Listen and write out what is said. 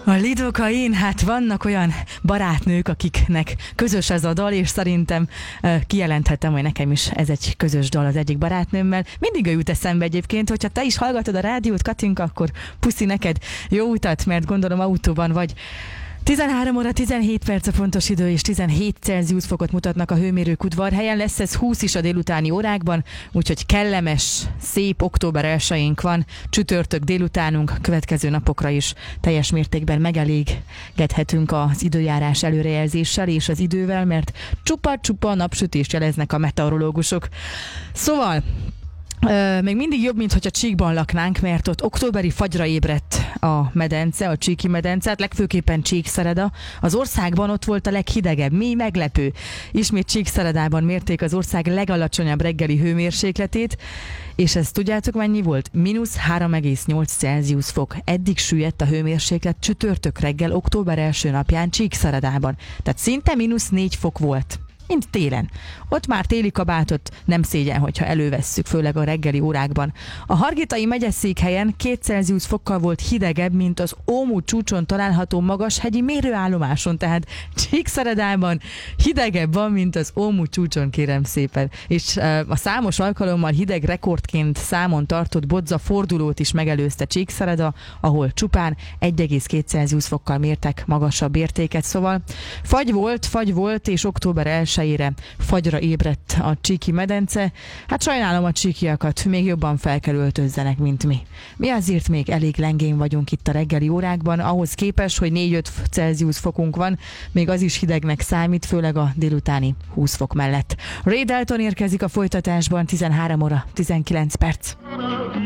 A lidokain, hát vannak olyan barátnők, akiknek közös ez a dal, és szerintem kijelenthetem, hogy nekem is ez egy közös dal az egyik barátnőmmel. Mindig ő jut eszembe egyébként, hogyha te is hallgatod a rádiót, Katinka, akkor puszi neked, jó utat, mert gondolom autóban vagy. 13 óra 17 perc a pontos idő, és 17 Celsius fokot mutatnak a hőmérők Udvarhelyen. Lesz ez 20 is a délutáni órákban, úgyhogy kellemes, szép október 1-énk van. Csütörtök délutánunk, következő napokra is teljes mértékben megelégedhetünk az időjárás előrejelzéssel és az idővel, mert csupa-csupa napsütést jeleznek a meteorológusok. Szóval még mindig jobb, mint hogyha Csíkban laknánk, mert ott októberi fagyra ébredt a medence, a Csíki medence, hát legfőképpen Csíkszereda. Az országban ott volt a leghidegebb, mi meglepő. Ismét Csíkszeredában mérték az ország legalacsonyabb reggeli hőmérsékletét, és ezt tudjátok mennyi volt? -3,8 Celsius fok. Eddig süllyedt a hőmérséklet csütörtök reggel, október 1 napján Csíkszeredában. Tehát szinte -4 fok volt. Mint télen. Ott már téli kabátot nem szégyen, hogyha elővesszük, főleg a reggeli órákban. A Hargitai megyeszékhelyen 2 Celsius fokkal volt hidegebb, mint az Ómú csúcson található magashegyi mérőállomáson, tehát Csíkszeredában hidegebb van, mint az Ómú csúcson, kérem szépen. És a számos alkalommal hideg rekordként számon tartott Bodza fordulót is megelőzte Csíkszereda, ahol csupán 1,2 Celsius fokkal mértek magasabb értéket. Szóval fagy volt, és október 1-ére fagyra ébredt a Csíki medence. Hát sajnálom a csíkiakat, még jobban fel kell öltözzenek, mint mi. Mi azért még elég lengén vagyunk itt a reggeli órákban, ahhoz képest, hogy 4-5 Celsius fokunk van, még az is hidegnek számít, főleg a délutáni 20 fok mellett. Ray Dalton érkezik a folytatásban, 13 óra 19 perc.